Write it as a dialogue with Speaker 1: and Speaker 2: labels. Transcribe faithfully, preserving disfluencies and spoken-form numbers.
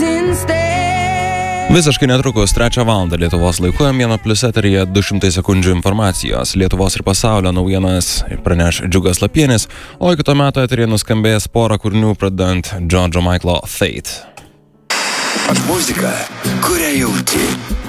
Speaker 1: Visiškai netrukus trečią valandą Lietuvos laiku M vieno plius eteryje du šimtai sekundžių informacijos. Lietuvos ir pasaulio naujienas praneš Džiugas Lapienis, o iki to meto eteryje nuskambės porą kūrinių, pradedant George'o Michael'o Fate.
Speaker 2: Muzika, kurią jauti.